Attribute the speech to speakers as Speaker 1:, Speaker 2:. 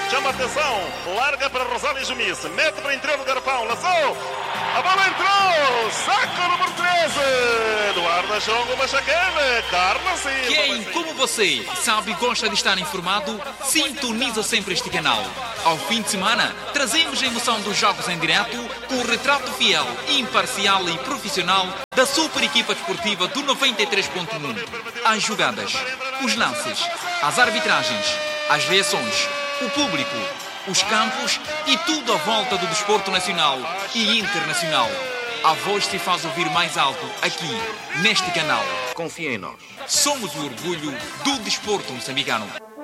Speaker 1: chama a atenção, larga para Rosário Jumice, mete para o interior do garrafão, lançou, a bola entrou, saca o número 13, Eduardo Chongo Machacane, Carlos Silva.
Speaker 2: Quem, como você, sabe e gosta de estar informado, sintoniza sempre este canal. Ao fim de semana, trazemos a emoção dos jogos em direto com o retrato fiel, imparcial e profissional da super equipa desportiva do 93.1. As jogadas, os lances, as arbitragens, as reações, o público, os campos e tudo à volta do desporto nacional e internacional. A voz se faz ouvir mais alto aqui, neste canal.
Speaker 3: Confia em nós.
Speaker 2: Somos o orgulho do desporto moçambicano.